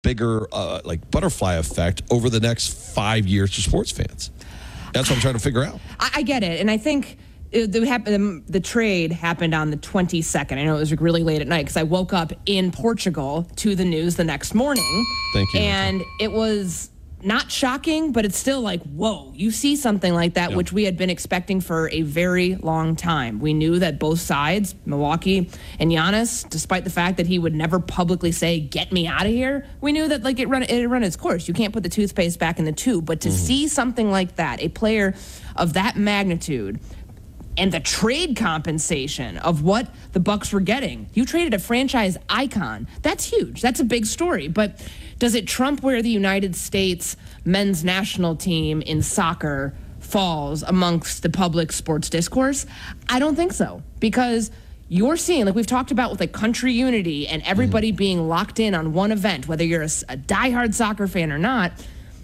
bigger like butterfly effect over the next 5 years to sports fans? That's what I'm trying to figure out. I get it. And I think the trade happened on the 22nd. I know it was really late at night because I woke up in Portugal to the news the next morning. Thank you. And it was not shocking, but it's still like, whoa, you see something like that, which we had been expecting for a very long time. We knew that both sides, Milwaukee and Giannis, despite the fact that he would never publicly say, get me out of here, we knew that like it run its course. You can't put the toothpaste back in the tube. But to see something like that, a player of that magnitude, and the trade compensation of what the Bucks were getting. You traded a franchise icon. That's huge. That's a big story. But does it trump where the United States men's national team in soccer falls amongst the public sports discourse? I don't think so. Because you're seeing, like we've talked about with like country unity and everybody being locked in on one event, whether you're a diehard soccer fan or not,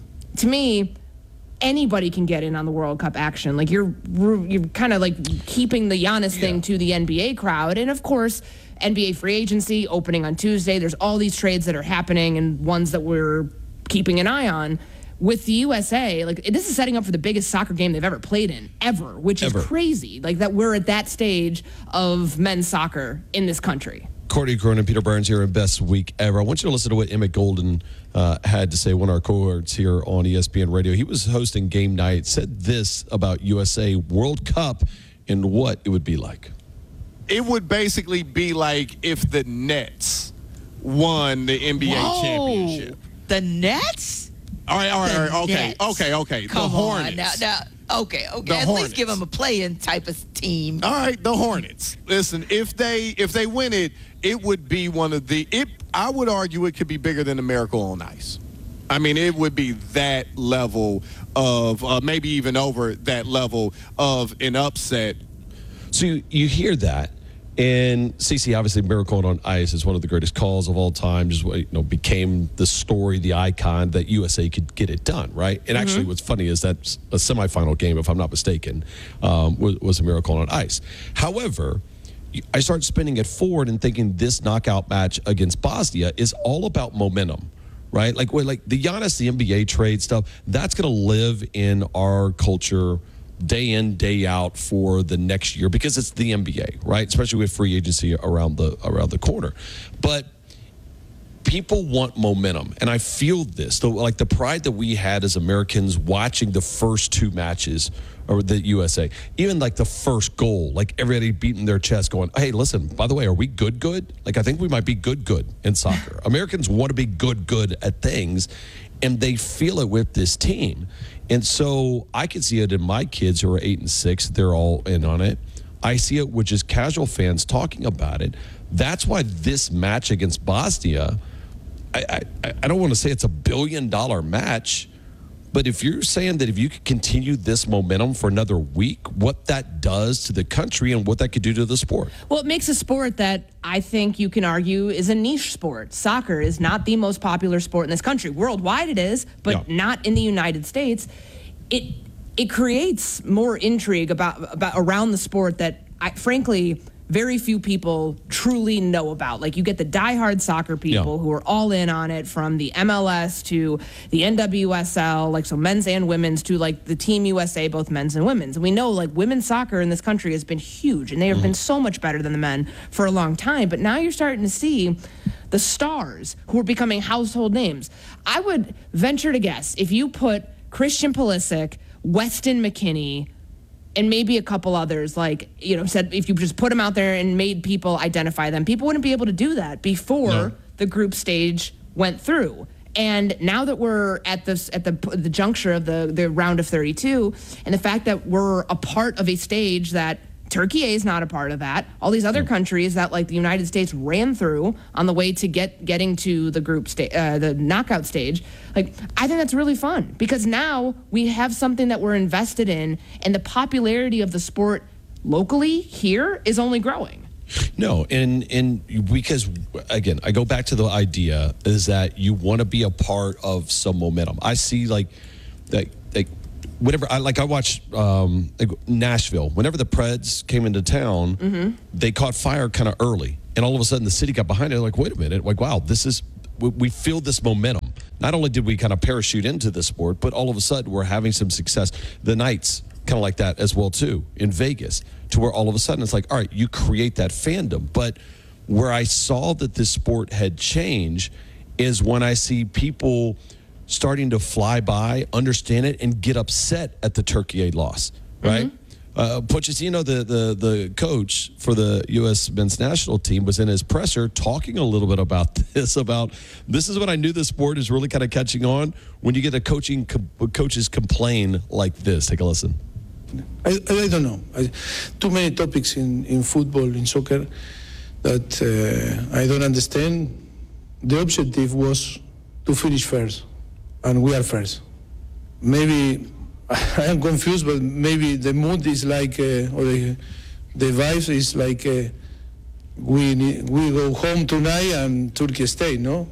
to me, anybody can get in on the World Cup action. Like you're kind of like keeping the Giannis thing to the NBA crowd. And of course, NBA free agency opening on Tuesday. There's all these trades that are happening and ones that we're keeping an eye on. With the USA, like this is setting up for the biggest soccer game they've ever played in, ever, which is crazy. Like that we're at that stage of men's soccer in this country. Courtney Cronin, Peter Burns here in Best Week Ever. I want you to listen to what Emmett Golden had to say, one of our cohorts here on ESPN Radio. He was hosting game night, said this about USA World Cup and what it would be like. It would basically be like if the Nets won the NBA championship. The Nets? All right. Okay. Come the Hornets. On, now, okay. The At Hornets. least give them a play-in type of team. All right, the Hornets. Listen, if they win it, it would be one of the. I would argue it could be bigger than the Miracle on Ice. I mean, it would be that level of maybe even over that level of an upset. So you hear that. And CeCe, obviously, Miracle on Ice is one of the greatest calls of all time. Just became the story, the icon that USA could get it done, right? And actually, what's funny is that a semifinal game, if I'm not mistaken, was a Miracle on Ice. However, I start spinning it forward and thinking this knockout match against Bosnia is all about momentum, right? Like the Giannis, the NBA trade stuff, that's going to live in our culture day in, day out for the next year because it's the NBA, right? Especially with free agency around the corner. But people want momentum, and I feel this. Like the pride that we had as Americans watching the first two matches or the USA, even like the first goal, like everybody beating their chest going, hey, listen, by the way, are we good? Like I think we might be good in soccer. Americans want to be good at things, and they feel it with this team. And so I can see it in my kids who are 8 and 6. They're all in on it. I see it with just casual fans talking about it. That's why this match against Bosnia, I don't want to say it's $1 billion match, but if you're saying that if you could continue this momentum for another week, what that does to the country and what that could do to the sport. Well, it makes a sport that I think you can argue is a niche sport. Soccer is not the most popular sport in this country. Worldwide it is, but not in the United States. It creates more intrigue about around the sport that, frankly, very few people truly know about. Like you get the diehard soccer people who are all in on it, from the MLS to the NWSL, like so men's and women's, to like the Team USA, both men's and women's. And we know like women's soccer in this country has been huge, and they have been so much better than the men for a long time. But now you're starting to see the stars who are becoming household names. I would venture to guess if you put Christian Pulisic, Weston McKennie, and maybe a couple others, said if you just put them out there and made people identify them, people wouldn't be able to do that before the group stage went through. And now that we're at the juncture of the round of 32, and the fact that we're a part of a stage that Turkey is not a part of that. All these other countries that like the United States ran through on the way to getting to the group stage, the knockout stage. Like I think that's really fun because now we have something that we're invested in, and the popularity of the sport locally here is only growing. No, and because again, I go back to the idea is that you want to be a part of some momentum. I see like whenever I watched Nashville. Whenever the Preds came into town, they caught fire kind of early, and all of a sudden the city got behind it. Like, wait a minute, like wow, this is we feel this momentum. Not only did we kind of parachute into this sport, but all of a sudden we're having some success. The Knights kind of like that as well too in Vegas, to where all of a sudden it's like, all right, you create that fandom. But where I saw that this sport had changed is when I see people starting to fly by, understand it, and get upset at the Turkey loss, right? Pochettino, the coach for the U.S. men's national team, was in his presser talking a little bit about this. This is when I knew the sport is really kind of catching on, when you get a coaches complain like this. Take a listen. I don't know. Too many topics in football, in soccer, that I don't understand. The objective was to finish first, and we are first. Maybe I am confused, but maybe the mood is like, or the vibe is like, we go home tonight and Turkey stay, no?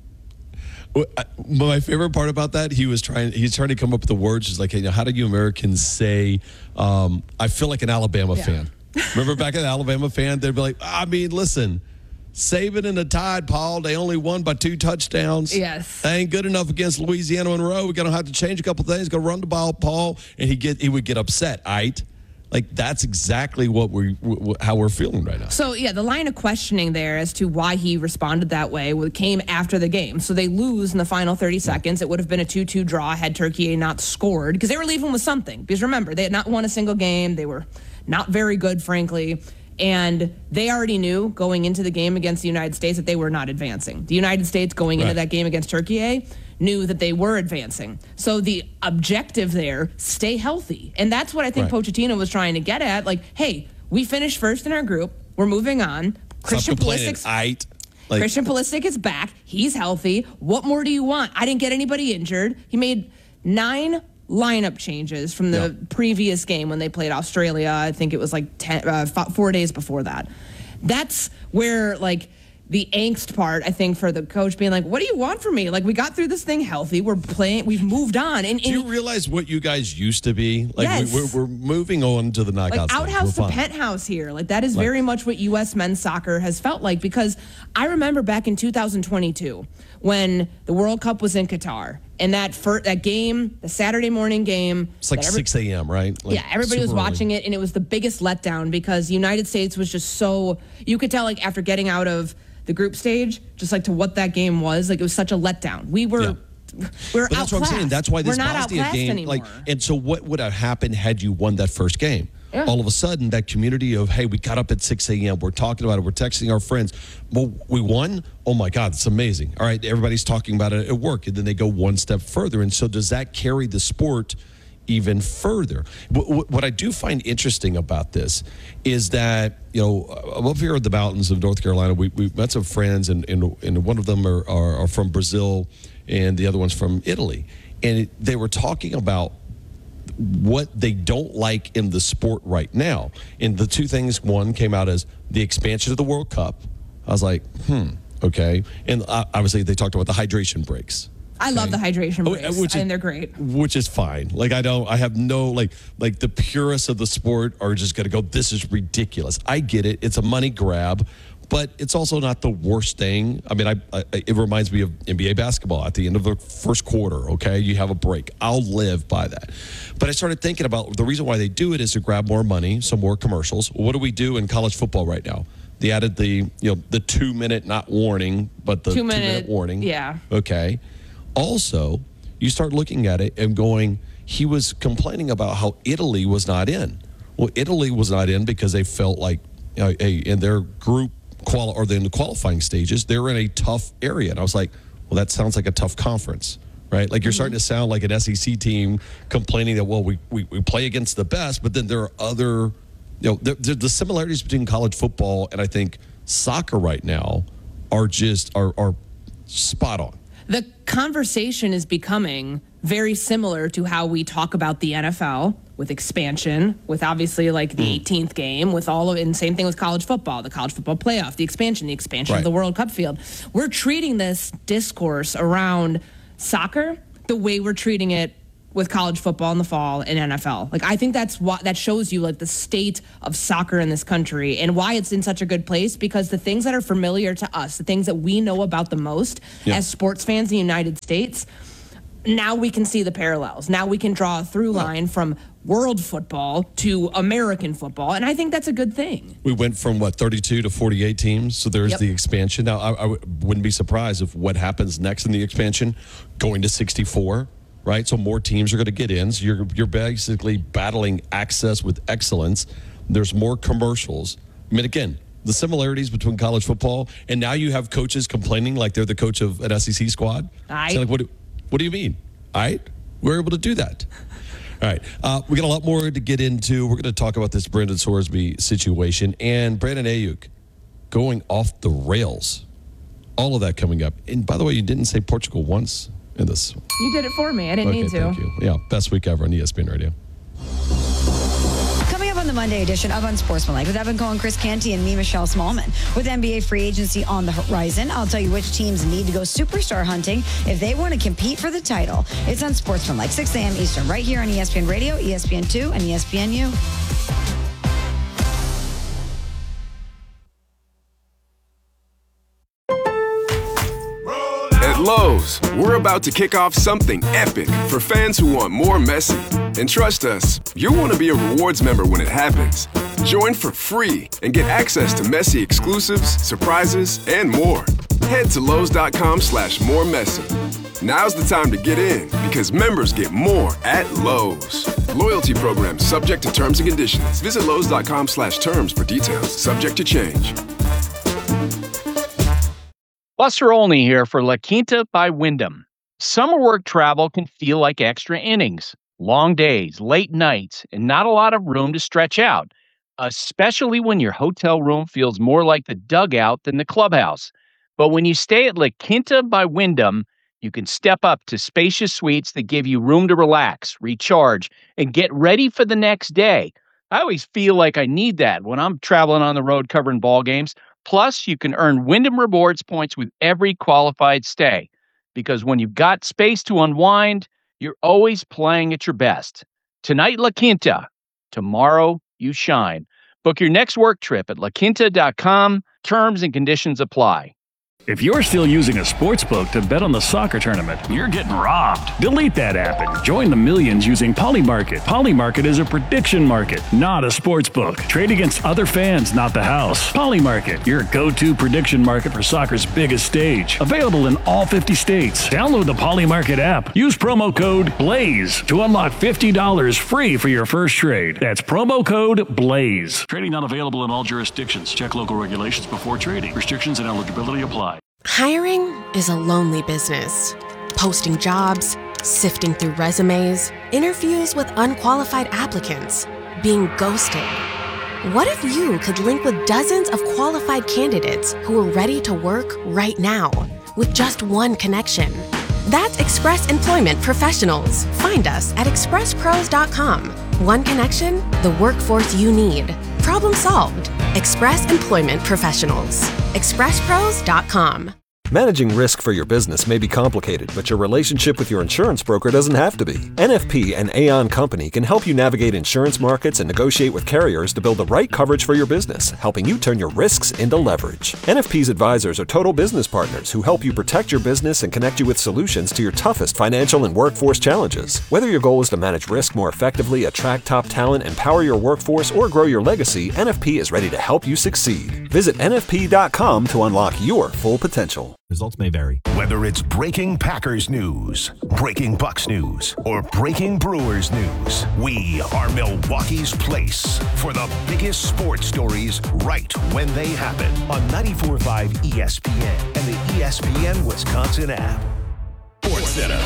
My favorite part about that, he's trying to come up with the words. He's like, hey, how do you Americans say, I feel like an Alabama fan? Remember back in Alabama fan, they'd be like, I mean, listen, Saban and the Tide, Paul, they only won by 2 touchdowns. Yes. They ain't good enough against Louisiana Monroe. We're going to have to change a couple things. Going to run the ball, Paul. And he would get upset, right? Like, that's exactly how we're feeling right now. So, yeah, the line of questioning there as to why he responded that way came after the game. So they lose in the final 30 seconds. It would have been a 2-2 draw had Turkey not scored, because they were leaving with something. Because remember, they had not won a single game. They were not very good, frankly. And they already knew going into the game against the United States that they were not advancing. The United States going into that game against Turkey knew that they were advancing. So the objective there, stay healthy. And that's what I think Pochettino was trying to get at. Like, hey, we finished first in our group. We're moving on. Christian Pulisic is back. He's healthy. What more do you want? I didn't get anybody injured. He made 9 lineup changes from the previous game when they played Australia. I think it was like 4 days before that. That's where, like, the angst part, I think, for the coach being like, what do you want from me? Like, we got through this thing healthy. We're playing. We've moved on. And do you realize what you guys used to be? Like, yes. we're moving on to the knockouts. Like, outhouse to penthouse here. Like, that is very much what U.S. men's soccer has felt like, because I remember back in 2022 when the World Cup was in Qatar, and that game, the Saturday morning game. It's like 6 a.m., right? Like, yeah, everybody was watching it, and it was the biggest letdown because the United States was just so, you could tell, like, after getting out of the group stage, just like to what that game was, like, it was such a letdown. We were outclassed. That's what I'm saying. That's why this Bosnia game, anymore. like, and so what would have happened had you won that first game? Yeah. All of a sudden, that community of, hey, we got up at 6 a.m., we're talking about it, we're texting our friends. Well, we won? Oh, my God, it's amazing. All right, everybody's talking about it at work, and then they go one step further. And so does that carry the sport even further? What I do find interesting about this is that, you know, up here in the mountains of North Carolina, we met some friends, and one of them are from Brazil, and the other one's from Italy. And they were talking about what they don't like in the sport right now. And the two things, one came out as the expansion of the World Cup. I was like, okay. And obviously they talked about the hydration breaks. I love the hydration breaks, and they're great. Which is fine. Like, I have no, like the purists of the sport are just going to go, this is ridiculous. I get it. It's a money grab, but it's also not the worst thing. I mean, it reminds me of NBA basketball at the end of the first quarter, okay? You have a break. I'll live by that. But I started thinking about the reason why they do it is to grab more money, some more commercials. What do we do in college football right now? They added the 2-minute, not warning, but the 2-minute warning. Yeah. Okay. Also, you start looking at it and going, he was complaining about how Italy was not in. Well, Italy was not in because they felt like in their group or in the qualifying stages, they're in a tough area. And I was like, well, that sounds like a tough conference, right? Like, you're starting to sound like an SEC team complaining that, well, we play against the best, but then there are other, the similarities between college football and I think soccer right now are spot on. The conversation is becoming very similar to how we talk about the NFL with expansion, with obviously like the 18th game, with all of it, and same thing with college football, the college football playoff, the expansion of the World Cup field. We're treating this discourse around soccer the way we're treating it with college football in the fall and NFL. Like, I think that's what that shows you, like, the state of soccer in this country and why it's in such a good place, because the things that are familiar to us, the things that we know about the most as sports fans in the United States, now we can see the parallels. Now we can draw a through line from world football to American football, and I think that's a good thing. We went from, 32 to 48 teams, so there's the expansion. Now, I wouldn't be surprised if what happens next in the expansion, going to 64, right? So more teams are going to get in. So you're basically battling access with excellence. There's more commercials. I mean, again, the similarities between college football, and now you have coaches complaining like they're the coach of an SEC squad. So like, what do you mean? All right, we're able to do that. All right, we got a lot more to get into. We're going to talk about this Brandon Sorsby situation and Brandon Ayuk going off the rails. All of that coming up. And by the way, you didn't say Portugal once in this. You did it for me. I didn't need to. Thank you. Yeah, best week ever on ESPN Radio. Coming up on the Monday edition of Unsportsmanlike with Evan Cohen, Chris Canty, and me, Michelle Smallman. With NBA free agency on the horizon, I'll tell you which teams need to go superstar hunting if they want to compete for the title. It's Unsportsmanlike, 6 a.m. Eastern, right here on ESPN Radio, ESPN2, and ESPNU. At Lowe's, we're about to kick off something epic for fans who want more Messi. And trust us, you'll want to be a rewards member when it happens. Join for free and get access to Messi exclusives, surprises, and more. Head to Lowe's.com/moremessy. Now's the time to get in because members get more at Lowe's. Loyalty program subject to terms and conditions. Visit Lowe's.com/terms for details. Subject to change. Buster Olney here for La Quinta by Wyndham. Summer work travel can feel like extra innings. Long days, late nights, and not a lot of room to stretch out, especially when your hotel room feels more like the dugout than the clubhouse. But when you stay at La Quinta by Wyndham, you can step up to spacious suites that give you room to relax, recharge, and get ready for the next day. I always feel like I need that when I'm traveling on the road covering ball games. Plus, you can earn Wyndham Rewards points with every qualified stay. Because when you've got space to unwind, you're always playing at your best. Tonight, La Quinta. Tomorrow, you shine. Book your next work trip at laquinta.com. Terms and conditions apply. If you're still using a sportsbook to bet on the soccer tournament, you're getting robbed. Delete that app and join the millions using Polymarket. Polymarket is a prediction market, not a sportsbook. Trade against other fans, not the house. Polymarket, your go-to prediction market for soccer's biggest stage. Available in all 50 states. Download the Polymarket app. Use promo code BLAZE to unlock $50 free for your first trade. That's promo code BLAZE. Trading not available in all jurisdictions. Check local regulations before trading. Restrictions and eligibility apply. Hiring is a lonely business. Posting jobs, sifting through resumes, interviews with unqualified applicants, being ghosted. What if you could link with dozens of qualified candidates who are ready to work right now with just one connection? That's Express Employment Professionals. Find us at expresspros.com. One connection, the workforce you need. Problem solved. Express Employment Professionals. expresspros.com. Managing risk for your business may be complicated, but your relationship with your insurance broker doesn't have to be. NFP and Aon Company can help you navigate insurance markets and negotiate with carriers to build the right coverage for your business, helping you turn your risks into leverage. NFP's advisors are total business partners who help you protect your business and connect you with solutions to your toughest financial and workforce challenges. Whether your goal is to manage risk more effectively, attract top talent, empower your workforce, or grow your legacy, NFP is ready to help you succeed. Visit NFP.com to unlock your full potential. Results may vary. Whether it's breaking Packers news, breaking Bucks news, or breaking Brewers news, we are Milwaukee's place for the biggest sports stories right when they happen on 94.5 ESPN and the ESPN Wisconsin app. Sports Center.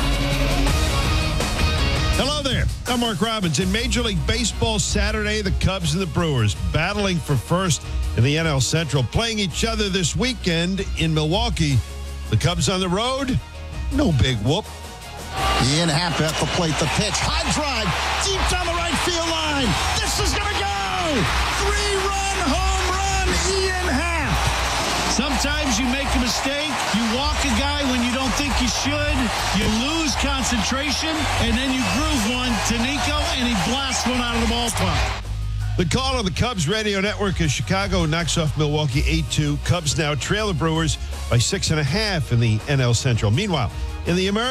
Hello there. I'm Mark Robbins. In Major League Baseball Saturday, the Cubs and the Brewers battling for first in the NL Central, playing each other this weekend in Milwaukee. The Cubs on the road, no big whoop. Ian Happ at the plate, the pitch, high drive, deep down the right field line. This is going to go! 3-run home run, Ian Happ. Sometimes you make a mistake, you walk a guy when you don't think you should, you lose concentration, and then you groove one to Nico, and he blasts one out of the ballpark. The call on the Cubs radio network is Chicago knocks off Milwaukee 8-2. Cubs now trail the Brewers by 6.5 in the NL Central. Meanwhile, in the American